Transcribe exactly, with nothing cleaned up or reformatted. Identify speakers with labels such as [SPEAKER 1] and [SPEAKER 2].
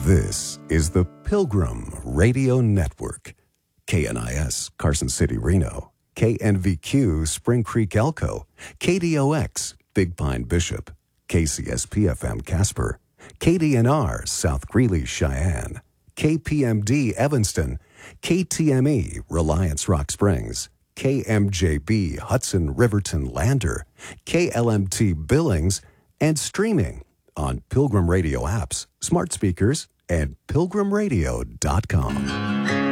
[SPEAKER 1] This is the Pilgrim Radio Network. K N I S, Carson City, Reno. K N V Q, Spring Creek, Elko. K D O X, Big Pine, Bishop. K C S P F M, Casper. K D N R, South Greeley, Cheyenne. K P M D, Evanston. K T M E, Reliance, Rock Springs. K M J B, Hudson, Riverton, Lander. K L M T, Billings. And streaming on Pilgrim Radio apps, smart speakers, and pilgrim radio dot com.